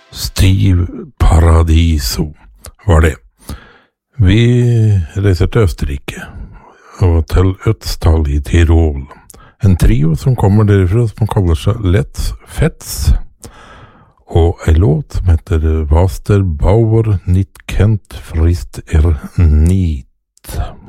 Steve Paradiso var det. Vi reiser til Østerrike og til Ötztal i Tirol. En trio som kommer derifra som kaller seg Let's Fets, og en låt som heter Was der Bauer nicht kennt, frisst nicht.